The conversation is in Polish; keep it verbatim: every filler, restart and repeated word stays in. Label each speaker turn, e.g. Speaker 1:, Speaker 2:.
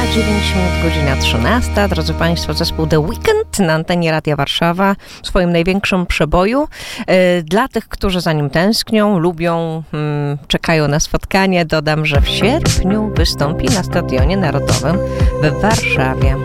Speaker 1: dziewięć minut, godzina trzynasta. Drodzy Państwo, zespół The Weekend na antenie Radia Warszawa w swoim największym przeboju. Dla tych, którzy za nim tęsknią, lubią, czekają na spotkanie, dodam, że w sierpniu wystąpi na Stadionie Narodowym w Warszawie.